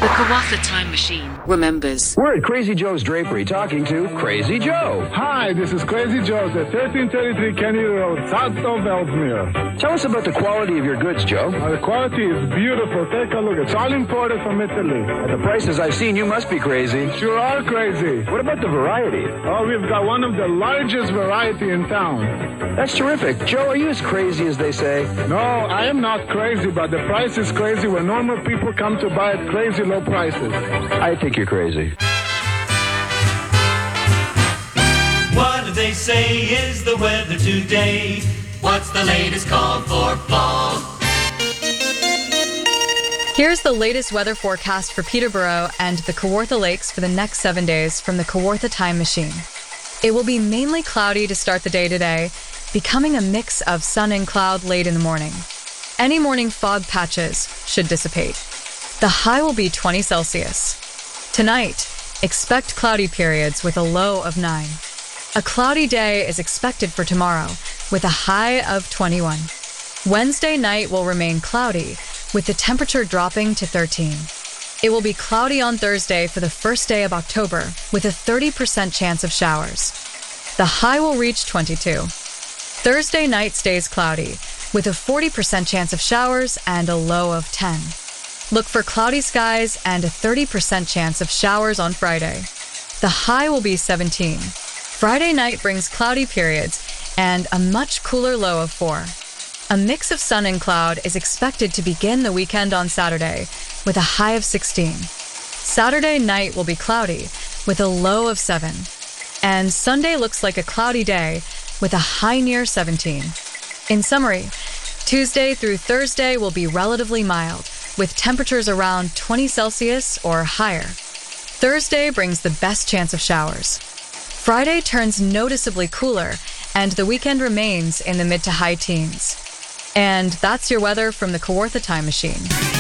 The Kawartha Time Machine remembers. We're at Crazy Joe's Drapery talking to Crazy Joe. Hi, this is Crazy Joe at 1333 Kennedy Road, south of Ellesmere. Tell us about the quality of your goods, Joe. The quality is beautiful. Take a look. It's all imported from Italy. At the prices I've seen, you must be crazy. Sure are crazy. What about the variety? Oh, we've got one of the largest variety in town. That's terrific. Joe, are you as crazy as they say? No, I am not crazy, but the price is crazy when normal people come to buy at crazy low prices. I think you're crazy. What do they say is the weather today? What's the latest call for fall? Here's the latest weather forecast for Peterborough and the Kawartha Lakes for the next 7 days from the Kawartha Time Machine. It will be mainly cloudy to start the day today, becoming a mix of sun and cloud late in the morning. Any morning fog patches should dissipate. The high will be 20 Celsius. Tonight, expect cloudy periods with a low of 9. A cloudy day is expected for tomorrow with a high of 21. Wednesday night will remain cloudy with the temperature dropping to 13. It will be cloudy on Thursday for the first day of October with a 30% chance of showers. The high will reach 22. Thursday night stays cloudy with a 40% chance of showers and a low of 10. Look for cloudy skies and a 30% chance of showers on Friday. The high will be 17. Friday night brings cloudy periods and a much cooler low of 4. A mix of sun and cloud is expected to begin the weekend on Saturday with a high of 16. Saturday night will be cloudy with a low of 7. And Sunday looks like a cloudy day with a high near 17. In summary, Tuesday through Thursday will be relatively mild, with temperatures around 20 Celsius or higher. Thursday brings the best chance of showers. Friday turns noticeably cooler, and the weekend remains in the mid to high teens. And that's your weather from the Kawartha Time Machine.